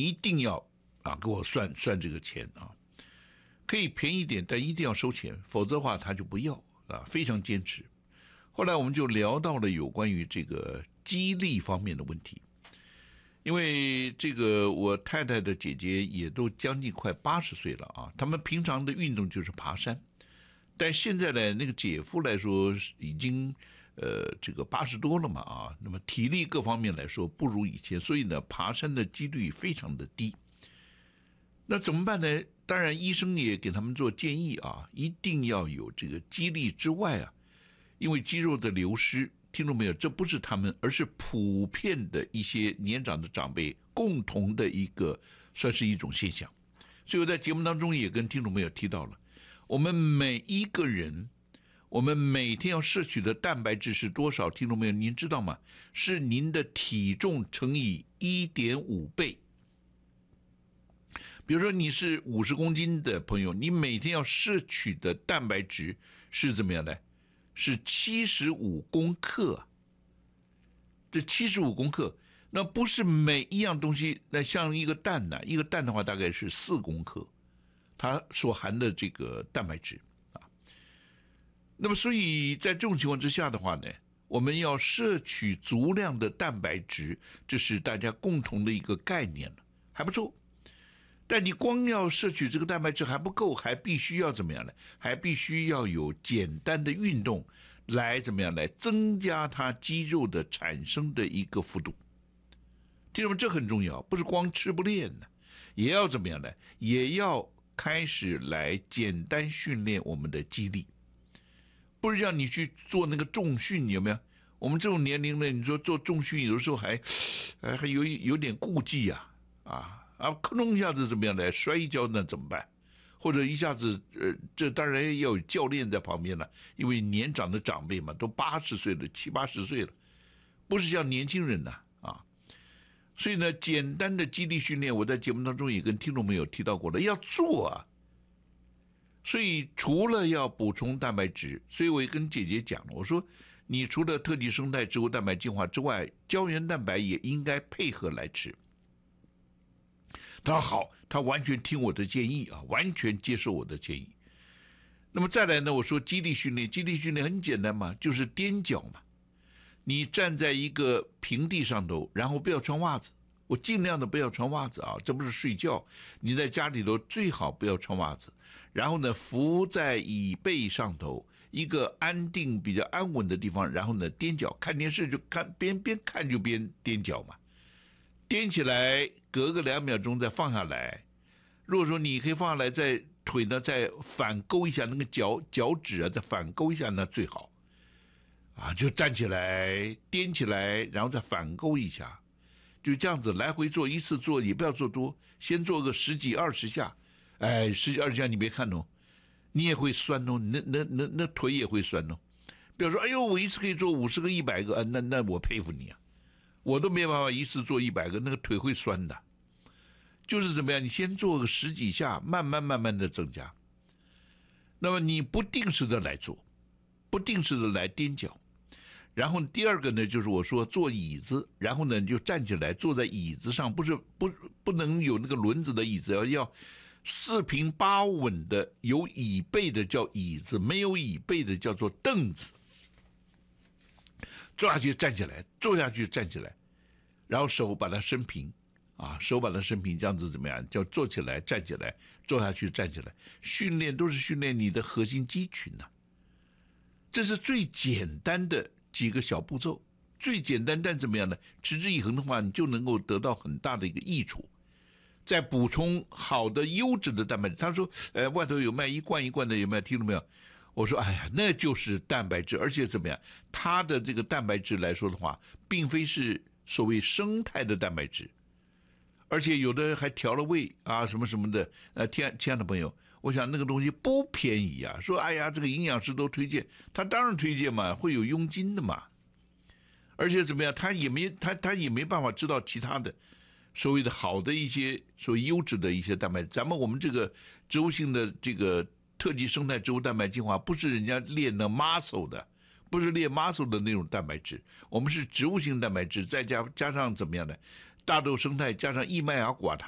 一定要给我算这个钱可以便宜一点，但一定要收钱，否则的话他就不要非常坚持。后来我们就聊到了有关于这个激励方面的问题，因为这个我太太的姐姐也都将近快80岁了他们平常的运动就是爬山，但现在呢，那个姐夫来说已经这个80多了嘛那么体力各方面来说不如以前，所以呢爬山的几率非常的低。那怎么办呢？当然医生也给他们做建议一定要有这个激励之外因为肌肉的流失，听众朋友，这不是他们，而是普遍的一些年长的长辈共同的一个算是一种现象。所以我在节目当中也跟听众朋友提到了，我们每一个人我们每天要摄取的蛋白质是多少？听众朋友您知道吗？是您的体重乘以 1.5 倍。比如说你是50公斤的朋友，你每天要摄取的蛋白质是怎么样的？是75公克。这75公克，那不是每一样东西，那像一个蛋一个蛋的话大概是4公克，它所含的这个蛋白质那么所以在这种情况之下的话呢，我们要摄取足量的蛋白质，这是大家共同的一个概念了，还不错。但你光要摄取这个蛋白质还不够，还必须要怎么样呢？还必须要有简单的运动来怎么样来增加它肌肉的产生的一个幅度。听众们，这很重要，不是光吃不练的，也要怎么样呢？也要开始来简单训练我们的肌力，不是让你去做那个重训，有没有？我们这种年龄呢，你说做重训有的时候还有点顾忌可能一下子怎么样来摔一跤，那怎么办？或者一下子这当然要有教练在旁边了，因为年长的长辈嘛，都80岁了，70、80岁了，不是像年轻人所以呢，简单的肌力训练，我在节目当中也跟听众朋友提到过了，要做所以除了要补充蛋白质，所以我也跟姐姐讲了，我说你除了特级生态植物蛋白精华之外，胶原蛋白也应该配合来吃。他说好，他完全听我的建议完全接受我的建议。那么再来呢，我说肌力训练很简单嘛，就是踮脚嘛。你站在一个平地上头，然后不要穿袜子，我尽量的不要穿袜子这不是睡觉，你在家里头最好不要穿袜子。然后呢，伏在椅背上头，一个安定比较安稳的地方，然后呢踮脚，看电视就看，边看就边踮脚嘛。踮起来，隔个2秒钟再放下来。如果说你可以放下来，再腿呢再反勾一下，那个脚趾再反勾一下，那最好就站起来，踮起来，然后再反勾一下，就这样子来回做，一次做也不要做多，先做个10几20下，10几20下你别看你也会酸那腿也会酸比如说哎呦我一次可以做50个100个那我佩服你我都没办法一次做100个，那个腿会酸的。就是怎么样，你先做个10几下，慢慢的增加。那么你不定时的来做，不定时的来踮脚。然后第二个呢，就是我说坐椅子，然后呢你就站起来坐在椅子上，不能有那个轮子的椅子，要4平8稳的，有椅背的叫椅子，没有椅背的叫做凳子。坐下去站起来，坐下去站起来，然后手把它伸平手把它伸平，这样子怎么样？叫坐起来站起来，坐下去站起来，都是训练你的核心肌群这是最简单的几个小步骤，最简单，但怎么样呢？持之以恒的话，你就能够得到很大的一个益处。再补充好的优质的蛋白质，他说外头有卖一罐一罐的，有没有？听到没有？我说哎呀，那就是蛋白质，而且怎么样？它的这个蛋白质来说的话，并非是所谓生态的蛋白质，而且有的还调了味什么什么的。亲爱的朋友，我想那个东西不便宜说哎呀，这个营养师都推荐，他当然推荐嘛，会有佣金的嘛。而且怎么样？他也没办法知道其他的所谓的好的一些所谓优质的一些蛋白质。我们这个植物性的这个特级生态植物蛋白精华，不是人家练的 muscle 的，不是练 muscle 的那种蛋白质，我们是植物性蛋白质，再加上怎么样呢？大豆生态加上异麦芽寡糖。